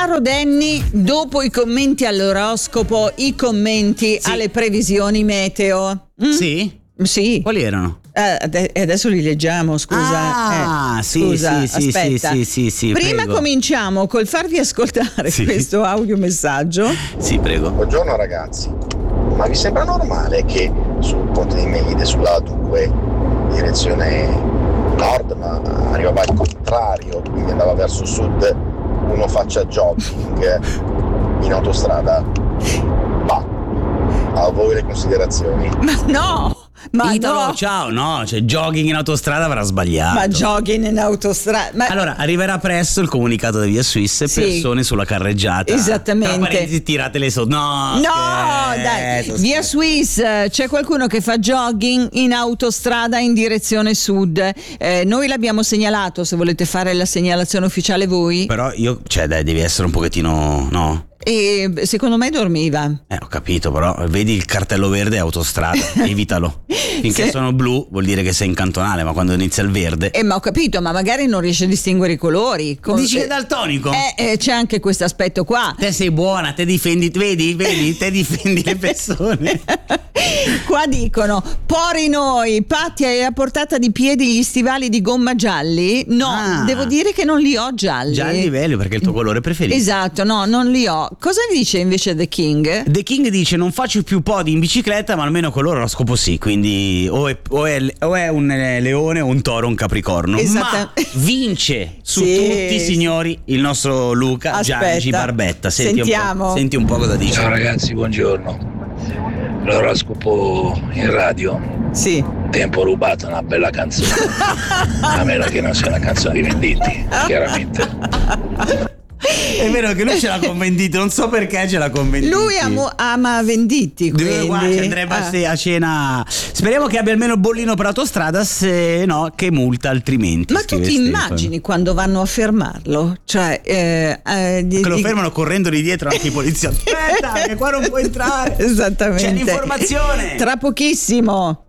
Caro Danny, dopo i commenti all'oroscopo, i commenti alle previsioni meteo. Sì? Sì. Quali erano? Adesso li leggiamo, scusa. Scusa, aspetta. Sì, Prima prego. cominciamo col farvi ascoltare questo audiomessaggio. Sì, prego. Buongiorno ragazzi, ma vi sembra normale che sul ponte di Megide, sulla A2, direzione nord, ma arrivava al contrario, quindi andava verso sud, uno faccia jogging in autostrada? Ma a voi le considerazioni. Ma no! Ma Italo, no! ciao, no, cioè jogging in autostrada avrà sbagliato. Ma jogging in autostrada. Ma Allora, arriverà presto il comunicato di Via Swiss, Sì. persone sulla carreggiata. Esattamente. Tra parentesi, tiratele sotto. No, dai, via Swiss c'è qualcuno che fa jogging in autostrada in direzione sud. Noi l'abbiamo segnalato, se volete fare la segnalazione ufficiale voi. Però io, cioè, dai, devi essere un pochettino, no? E secondo me dormiva. Ho capito, però vedi il cartello verde autostrada, evitalo. Finché Sì. sono blu vuol dire che sei in cantonale, ma quando inizia il verde. Ma ho capito, ma magari non riesce a distinguere i colori. Dici che è daltonico? C'è anche questo aspetto qua. Te sei buona, te difendi, vedi, te difendi le persone. Qua dicono: pori noi, Patti, hai a portata di piedi gli stivali di gomma gialli? No, devo dire che non li ho gialli. Gialli belli perché è il tuo colore preferito. Esatto, no, non li ho. Cosa dice invece The King? The King dice: non faccio più podi in bicicletta, ma almeno con l'oroscopo sì. Quindi o è un leone o un toro, un capricorno. Ma vince su tutti, signori, il nostro Luca Giangi Barbetta. Sentiamo. Senti un po' cosa dice. Ciao ragazzi, buongiorno. L'oroscopo in radio. Sì. Tempo rubato, una bella canzone. A meno che non sia una canzone di Venditti, chiaramente. È vero che lui ce l'ha con Venditti, non so perché ce l'ha con Venditti. Lui ama Venditti, quindi. Guarda, ci andrebbe a cena. Speriamo che abbia almeno il bollino per autostrada, se no che multa altrimenti. Ma tu ti immagini quando vanno a fermarlo? Cioè che lo fermano correndo di dietro anche i poliziotti. Aspetta, che qua non può entrare. Esattamente. C'è l'informazione. Tra pochissimo.